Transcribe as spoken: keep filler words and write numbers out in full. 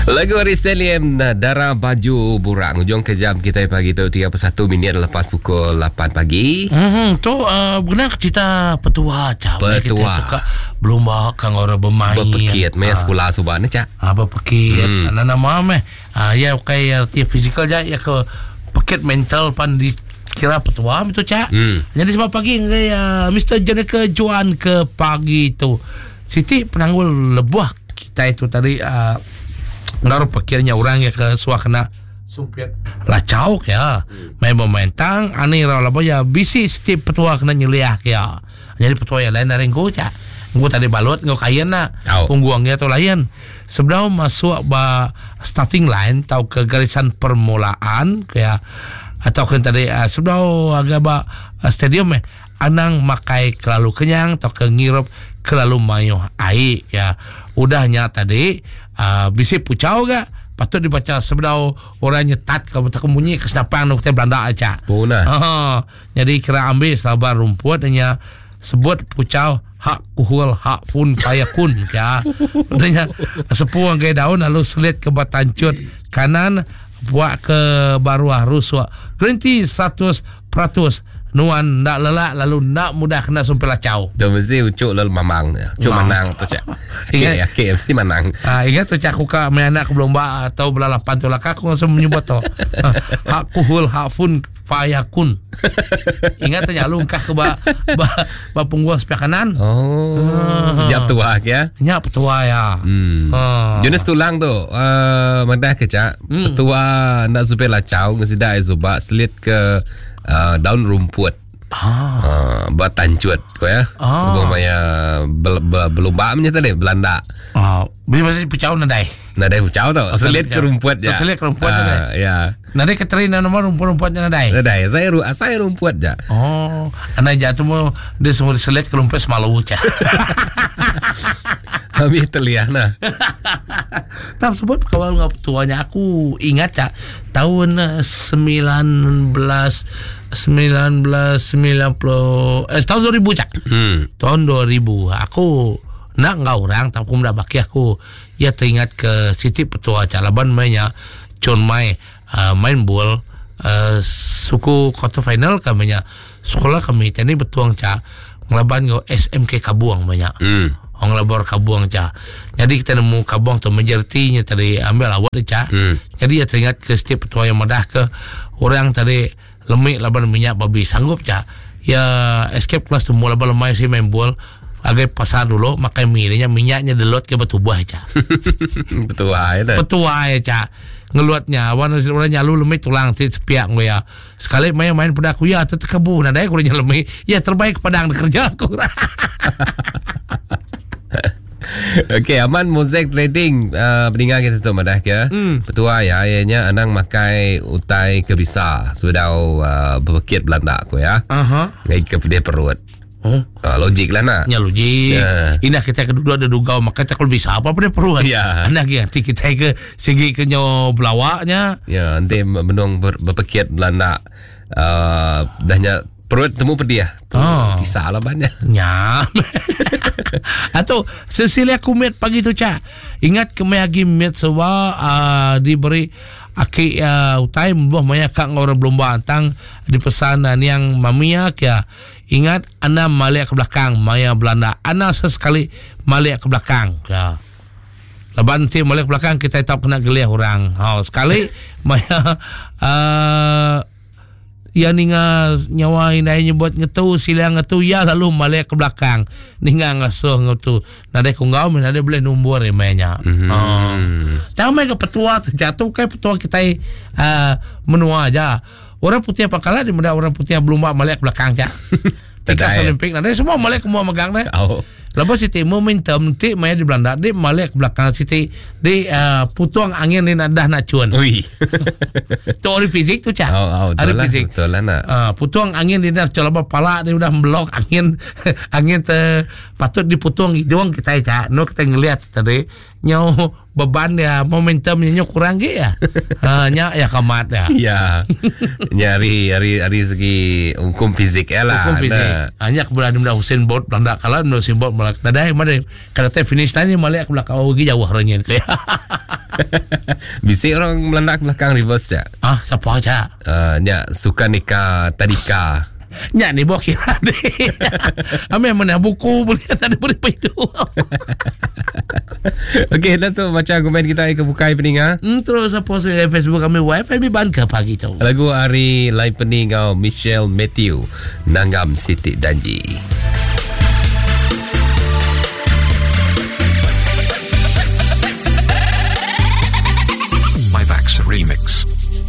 Lagu Aristelia Darah Baju Burang. Hujung kejam kita pagi tu tiga puluh satu minit lepas pukul lapan pagi. Hmm, tu uh, benar cerita petua cak. Petua. Belum bawa kang orang bermain. Berpekit me sekolah subah ni cak. Ah, berpekit. Hmm. Anak nama meh. Ah, ya kayak arti fizikal ja ya ke pekit mental pan di kira petua itu cak. Hmm. Jadi sebab pagi uh, mister Jeneke Juan ke pagi itu. Siti penanggul lebuah kita itu tadi uh, ngaruh pikirnya orang ya ke suakana sumpit lacau ya hmm. main mementang ani raw labo ya bisi setiap petua kena nyeliak ya jadi petua yang lain dari gua cak gua tadi balut gua kayan na oh. Pungguangnya tu lain sebelum masuk ba starting line tau ke garisan permulaan kayak atau kan tadi uh, sebelum agak ba uh, stadium eh anang makai kelalu kenyang atau ke ngirup kelalu mayuh air ya udahnya tadi uh, bisi pucau ga patut dibaca sebenarnya orang nyetat kalau tak bunyi kesenapang nak kita Belanda aja punah uh, jadi kira ambil sabar rumput hanya sebut pucau hak kuhul hak pun payakun ya adanya sepuang ke daun lalu selit ke batancut kanan buat ke baru harus gerinti seratus peratus nuan nak lelak lalu nak mudah kena sumpil lacau. Tu mesti ucuk lalu mamang dia. Ucuk nah. Manang tu cak. Okey, okey mesti manang. Ah, ingat tu cak aku ka main anak ke berlomba atau belalapan tu lah aku langsung menyebut tu. Hak kuhul hak fun fayakun. Ingat tanya lu kah ke ba ba, ba pungguang sebelah kanan. Oh. Uh, Nyap tua ya. Nyap tua ya. Hmm. Uh. Jenis tulang tu uh, madah ke cak. Hmm. Petua nak supaya lacau ngesida zuba selit ke Uh, daun rumput ah. uh, batancut ko ya ah. Bumaya bel, bel, belumba punya tadi Belanda ah bila masih pucau nadai nadai pucau tu selit ke rumput ya selit ke rumput uh, ya nadai keterina nomor rumput-rumputnya nadai nadai saya ru saya rumput ja oh anak jatuh mau dia semua selit ke rumput semalu ca kami terlihat tak sebut kalau ngap tuanya aku ingat cak tahun sembilan belas sembilan puluh eh tahun dua ribu cak hmm. tahun dua ribu aku nak ngau orang tak aku mendak baki aku ya teringat ke Siti Petua cak laban mainnya John Mai uh, main bola uh, suku quarter final kami sekolah kami tadi betuang cak ngelaban ngau S M K Kabuang banyak hmm. Orang labor kabuang cah. Jadi kita nemu kabuang tu majoritinya tadi ambil awak dia cah. Hmm. Jadi ya teringat ke setiap petua yang madah ke orang tadi lemik laban minyak babi sanggup cah. Ya escape kelas tu mula lemai si main bol agak pasar dulu makai mie minyaknya delot ke batu buah cah. Petua ya. Petua ya cah. Ngeluatnya awan orang nyalu lemik tulang ti sepiak gue ya. Sekali main main pada aku ya tetap kebu nadai aku lemik. Ya terbaik padang kerja aku. Okey, aman Mosaic Trading uh, peninggal kita tu madah ke. Hmm. Petua ya, ayahnya anang makai utai kebisa sudah uh, berpekit Belanda aku ya. Aha. Ngai ke pide perut. Oh. Uh, logik lah nak. Ya logik. Yeah. Inah kita kedua ada dugau maka cakul bisa apa pide perut. Ya. Anak ya, nanti kita ke segi ke nyo belawaknya. Ya, nanti menung ber, berpekit Belanda. Uh, dahnya perut temu pedih. Oh. Kisah lah banyak. Nyam. Atau sesilia kumit pagi tu cak. Ingat kemayagi mit sewa uh, diberi aki uh, utai membuah maya kak ngorang belum bantang di pesanan yang mamia kia. Ingat ana malik ke belakang maya Belanda. Ana sesekali malik ke belakang. Ya. Leban nanti malik ke belakang kita tahu kena gelih orang. Oh, sekali maya uh, ya ninga nyawa inai nyebut ngetu sila ngetu ya lalu malik ke belakang ninga ngasuh ngetu nade kungau nade boleh numbur remenya mm-hmm. oh tak mai ke petua jatuh kayak petua kita uh, menua aja orang putih pangkalan di muda orang putih belum malik ke belakang ja tiga Olimpik nade semua malik semua megang deh oh. Lepas Siti momentum nanti maya di Belanda dia malik ke belakang Siti di uh, putuang angin ni dah nak cuan. Ui. Teori fizik tu cak. Oh, oh betul lah. Betul lah nak. Uh, putuang angin dia dah coba pala dia udah melok angin angin te patut diputuang hidung kita cak. No kita ngelihat tadi nyau beban ya momentumnya nyau kurang ke ya. Uh, nya ya kamat ya. Ya. Nyari hari hari segi hukum fizik ya lah. Hukum fizik. Hanya keberadaan muda Usain Bolt Belanda kalah muda Usain Bolt malak nadai mana kada teh finish tadi malak belakang oh gi jauh haranya. Bisik orang melandak belakang reverse je. Ah, siapa aja? Uh, nya suka nikah tadika. Nya ni bawa kira deh. Ame mana buku boleh ada beri paidu. Okey, dah tu macam komen kita ke bukai peninga. Hmm, terus apa saya Facebook kami wifi mi ban ke pagi tu. Lagu hari lain pening kau Michelle Matthew Nanggam Siti Danji.